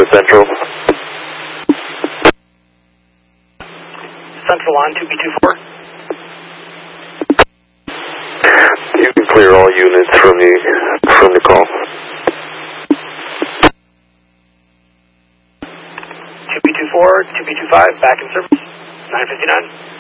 Central. Central on 2B24. You can clear all units from the call. 2B24, 2B25, back in service. 959.